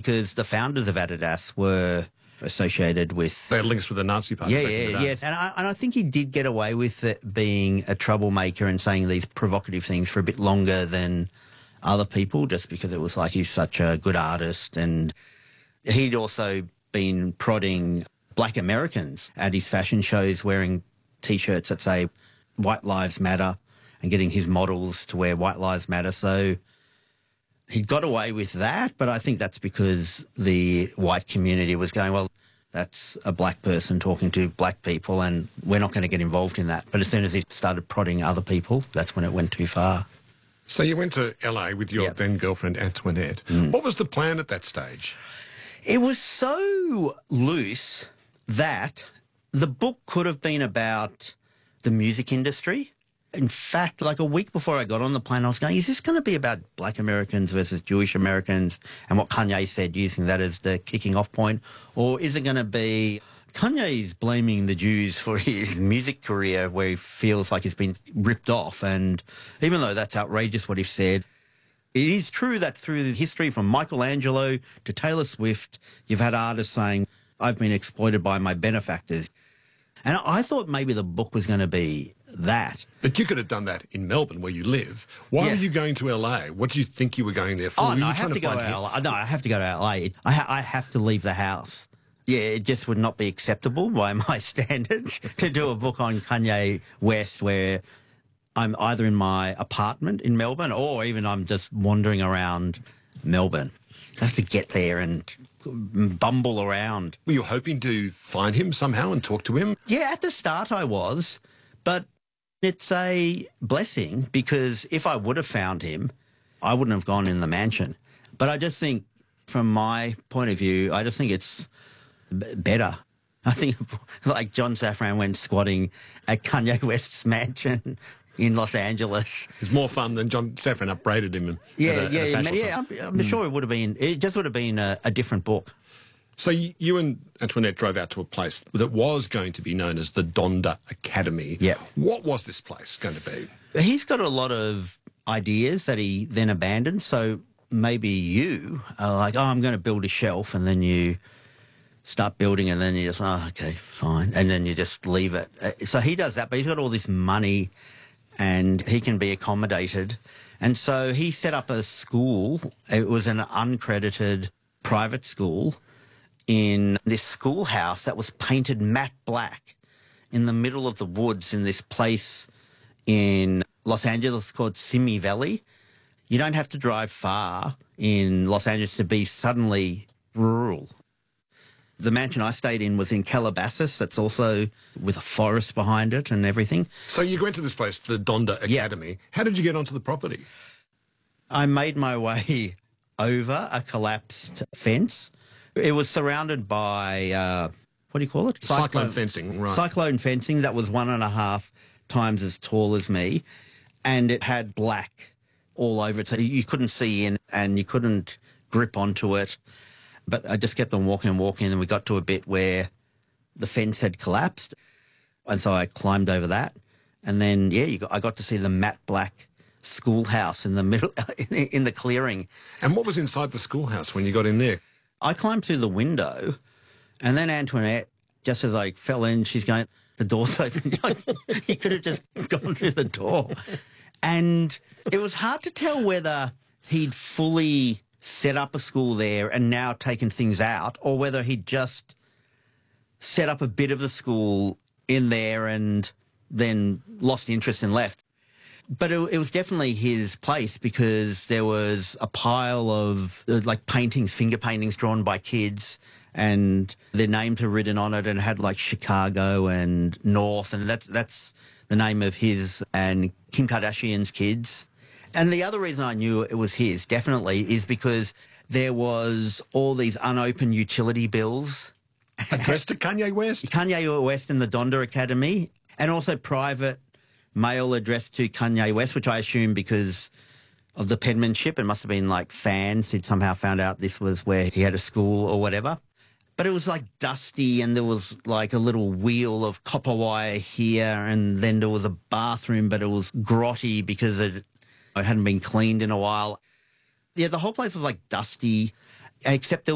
because the founders of Adidas were associated with... They had links with the Nazi Party. Yes. And I think he did get away with it being a troublemaker and saying these provocative things for a bit longer than other people, just because it was like he's such a good artist. And he'd also been prodding black Americans at his fashion shows, wearing T-shirts that say White Lives Matter and getting his models to wear White Lives Matter. So he got away with that, but I think that's because the white community was going, well, that's a black person talking to black people and we're not going to get involved in that. But as soon as he started prodding other people, that's when it went too far. So you went to LA with your then girlfriend, Antoinette. What was the plan at that stage? It was so loose that the book could have been about the music industry. In fact, like a week before I got on the plane, I was going, is this going to be about black Americans versus Jewish Americans and what Kanye said, using that as the kicking off point? Or is it going to be Kanye's blaming the Jews for his music career where he feels like he's been ripped off? And even though that's outrageous what he said, it is true that through the history from Michelangelo to Taylor Swift, you've had artists saying, I've been exploited by my benefactors. And I thought maybe the book was going to be that. But you could have done that in Melbourne, where you live. Why were you going to LA? What do you think you were going there for? Oh, no, I have to go to LA. No, I have to go to LA. I have to leave the house. Yeah, it just would not be acceptable by my standards to do a book on Kanye West where I'm either in my apartment in Melbourne or even I'm just wandering around Melbourne. I have to get there and bumble around. Were you hoping to find him somehow and talk to him? Yeah, at the start I was, but it's a blessing because if I would have found him, I wouldn't have gone in the mansion. But I just think, from my point of view, I just think it's better. I think like John Safran went squatting at Kanye West's mansion in Los Angeles. It's more fun than John Safran upbraided him. I'm sure it would have been. It just would have been a different book. So you and Antoinette drove out to a place that was going to be known as the Donda Academy. Yeah. What was this place going to be? He's got a lot of ideas that he then abandoned. So maybe you are like, oh, I'm going to build a shelf, and then you start building, and then you just, oh, okay, fine, and then you just leave it. So he does that, but he's got all this money, and he can be accommodated. And so he set up a school. It was an uncredited private school in this schoolhouse that was painted matte black in the middle of the woods in this place in Los Angeles called Simi Valley. You don't have to drive far in Los Angeles to be suddenly rural. The mansion I stayed in was in Calabasas. That's also with a forest behind it and everything. So you went to this place, the Donda Academy. Yeah. How did you get onto the property? I made my way over a collapsed fence. It was surrounded by, what do you call it? Cyclone fencing, right. Cyclone fencing that was 1.5 times as tall as me. And it had black all over it. So you couldn't see in and you couldn't grip onto it. But I just kept on walking, and we got to a bit where the fence had collapsed. And so I climbed over that. And then, I got to see the matte black schoolhouse in the middle, in the clearing. And what was inside the schoolhouse when you got in there? I climbed through the window, and then Antoinette, just as I fell in, she's going, the door's open. You could have just gone through the door. And it was hard to tell whether he'd fully set up a school there and now taken things out, or whether he'd just set up a bit of the school in there and then lost interest and left. But it was definitely his place because there was a pile of like paintings, finger paintings drawn by kids, and their names were written on it, and it had like Chicago and North, and that's the name of his and Kim Kardashian's kids. And the other reason I knew it was his, definitely, is because there was all these unopened utility bills. Addressed to Kanye West? Kanye West and the Donda Academy, and also private mail addressed to Kanye West, which I assume because of the penmanship, it must have been like fans who'd somehow found out this was where he had a school or whatever. But it was like dusty, and there was like a little wheel of copper wire here, and then there was a bathroom, but it was grotty because it hadn't been cleaned in a while. Yeah, the whole place was like dusty, except there